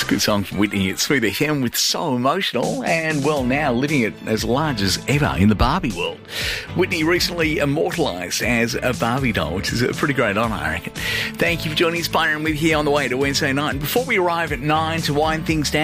Good song from Whitney. It's Smooth FM with So Emotional and, well, now living it as large as ever in the Barbie world. Whitney recently immortalised as a Barbie doll, which is a pretty great honour, I reckon. Thank you for joining us, Byron, with here on the way to Wednesday night. And before we arrive at 9 to wind things down,